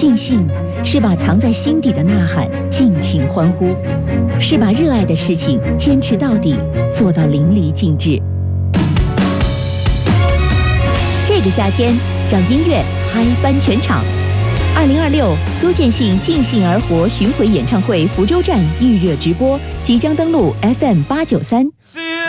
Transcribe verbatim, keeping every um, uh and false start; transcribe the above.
尽兴是把藏在心底的呐喊尽情欢呼，是把热爱的事情坚持到底，做到淋漓尽致。这个夏天，让音乐嗨翻全场。二零二六苏建信尽兴而活巡回演唱会福州站预热直播即将登陆 F M 八九三。